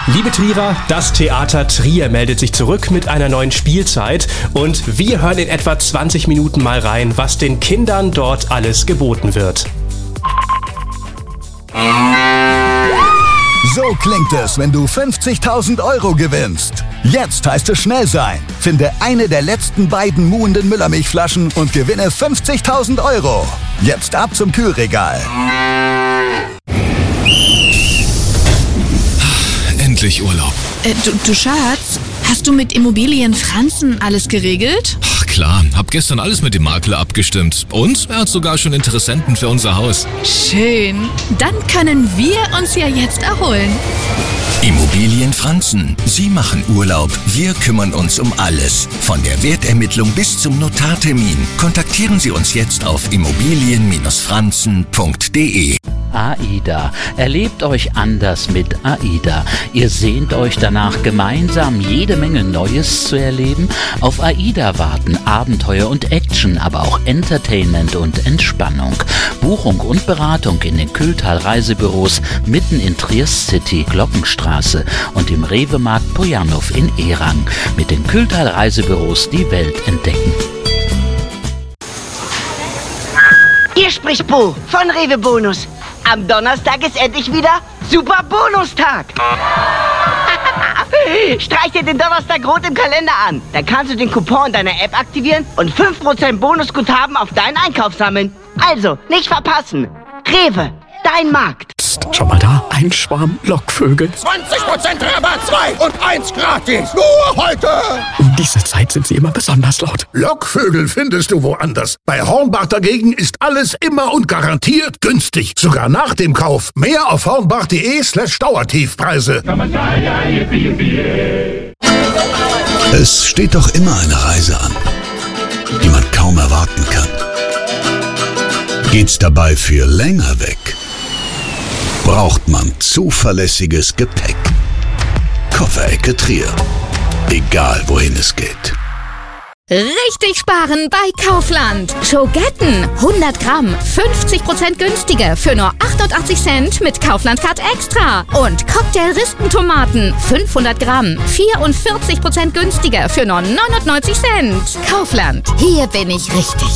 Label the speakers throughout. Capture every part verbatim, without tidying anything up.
Speaker 1: Liebe Trierer, das Theater Trier meldet sich zurück mit einer neuen Spielzeit und wir hören in etwa zwanzig Minuten mal rein, was den Kindern dort alles geboten wird.
Speaker 2: So klingt es, wenn du fünfzigtausend Euro gewinnst. Jetzt heißt es schnell sein. Finde eine der letzten beiden muhenden Müllermilchflaschen und gewinne fünfzigtausend Euro. Jetzt ab zum Kühlregal.
Speaker 3: Endlich Urlaub.
Speaker 4: Äh, du, du Schatz, hast du mit Immobilien Franzen alles geregelt?
Speaker 3: Ach klar, hab gestern alles mit dem Makler abgestimmt. Und er hat sogar schon Interessenten für unser Haus.
Speaker 4: Schön. Dann können wir uns ja jetzt erholen.
Speaker 5: Immobilien Franzen. Sie machen Urlaub. Wir kümmern uns um alles. Von der Wertermittlung bis zum Notartermin. Kontaktieren Sie uns jetzt auf immobilien franzen punkt de.
Speaker 6: AIDA. Erlebt euch anders mit AIDA. Ihr sehnt euch danach, gemeinsam jede Menge Neues zu erleben? Auf AIDA warten Abenteuer und Action, aber auch Entertainment und Entspannung. Buchung und Beratung in den Kühltal Reisebüros mitten in Triest City, Glockenstraße und im Rewe-Markt Pojanow in Erang. Mit den Kühltal Reisebüros die Welt entdecken.
Speaker 7: Hier spricht Bo von Rewe Bonus. Am Donnerstag ist endlich wieder Super Bonustag. Streich dir den Donnerstag rot im Kalender an. Dann kannst du den Coupon deiner App aktivieren und fünf Prozent Bonusguthaben auf deinen Einkauf sammeln. Also, nicht verpassen. Rewe, dein Markt.
Speaker 8: Psst, schau mal da, ein Schwarm Lockvögel.
Speaker 9: zwanzig Prozent Rabatt, zwei und eins gratis. Nur heute.
Speaker 8: Um diese Zeit sind sie immer besonders laut.
Speaker 9: Lockvögel findest du woanders. Bei Hornbach dagegen ist alles immer und garantiert günstig. Sogar nach dem Kauf. Mehr auf hornbach.de slash Dauertiefpreise.
Speaker 2: Es steht doch immer eine Reise an, die man kaum erwarten kann. Geht's dabei für länger weg, braucht man zuverlässiges Gepäck. Kofferecke Trier. Egal wohin es geht.
Speaker 10: Richtig sparen bei Kaufland. Schogetten hundert Gramm, fünfzig Prozent günstiger für nur achtundachtzig Cent mit Kaufland Card Extra. Und Cocktail-Rispentomaten fünfhundert Gramm, vierundvierzig Prozent günstiger für nur neunundneunzig Cent. Kaufland, hier bin ich richtig.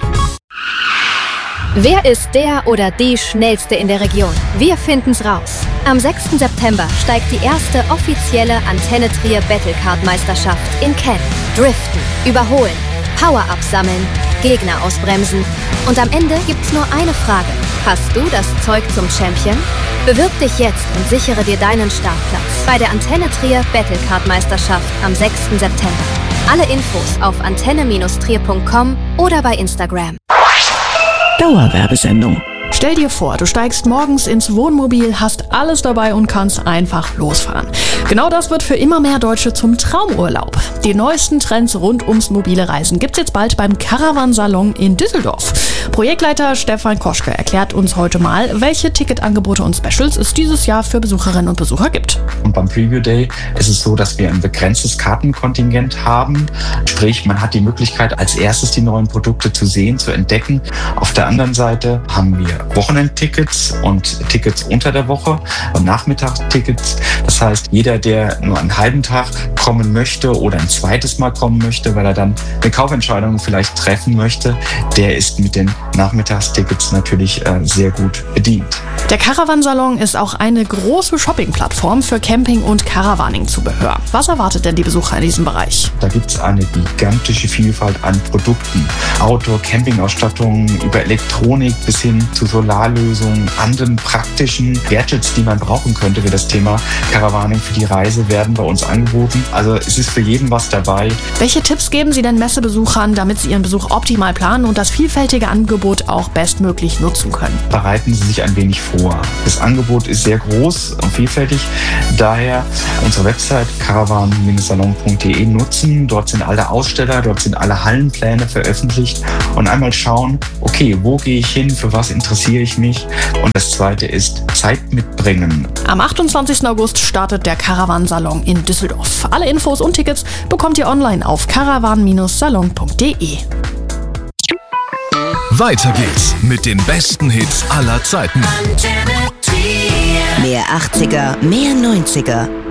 Speaker 11: Wer ist der oder die Schnellste in der Region? Wir finden's raus. Am sechsten September steigt die erste offizielle Antenne Trier Battlecard-Meisterschaft in Cannes. Driften, überholen, Power-Up sammeln, Gegner ausbremsen. Und am Ende gibt's nur eine Frage. Hast du das Zeug zum Champion? Bewirb dich jetzt und sichere dir deinen Startplatz bei der Antenne Trier Battlecard-Meisterschaft am sechsten September. Alle Infos auf antenne trier punkt com oder bei Instagram.
Speaker 12: Dauerwerbesendung. Stell dir vor, du steigst morgens ins Wohnmobil, hast alles dabei und kannst einfach losfahren. Genau das wird für immer mehr Deutsche zum Traumurlaub. Die neuesten Trends rund ums mobile Reisen gibt's jetzt bald beim Caravan-Salon in Düsseldorf. Projektleiter Stefan Koschke erklärt uns heute mal, welche Ticketangebote und Specials es dieses Jahr für Besucherinnen und Besucher gibt.
Speaker 13: Und beim Preview Day ist es so, dass wir ein begrenztes Kartenkontingent haben. Sprich, man hat die Möglichkeit, als erstes die neuen Produkte zu sehen, zu entdecken. Auf der anderen Seite haben wir Wochenendtickets und Tickets unter der Woche und Nachmittagstickets. Das heißt, jeder, der nur einen halben Tag kommen möchte oder ein zweites Mal kommen möchte, weil er dann eine Kaufentscheidung vielleicht treffen möchte, der ist mit den Nachmittagstickets natürlich äh, sehr gut bedient.
Speaker 12: Der Caravan-Salon ist auch eine große Shopping-Plattform für Camping- und Caravaning-Zubehör. Was erwartet denn die Besucher in diesem Bereich?
Speaker 13: Da gibt es eine gigantische Vielfalt an Produkten. Outdoor, Campingausstattung, über Elektronik bis hin zu Solarlösungen, anderen praktischen Gadgets, die man brauchen könnte für das Thema Caravaning für die Reise, werden bei uns angeboten. Also es ist für jeden was dabei.
Speaker 12: Welche Tipps geben Sie denn Messebesuchern, damit sie ihren Besuch optimal planen und das vielfältige Angebot auch bestmöglich nutzen können?
Speaker 13: Bereiten Sie sich ein wenig vor. Das Angebot ist sehr groß und vielfältig. Daher unsere Website caravan salon punkt de nutzen. Dort sind alle Aussteller, dort sind alle Hallenpläne veröffentlicht und einmal schauen, okay, wo gehe ich hin, für was interessiere ich mich? Und das zweite ist Zeit mitbringen.
Speaker 12: Am achtundzwanzigsten August startet der Caravan-Salon in Düsseldorf. Alle Infos und Tickets bekommt ihr online auf caravan salon punkt de.
Speaker 3: Weiter geht's mit den besten Hits aller Zeiten.
Speaker 14: Mehr achtziger, mehr neunziger.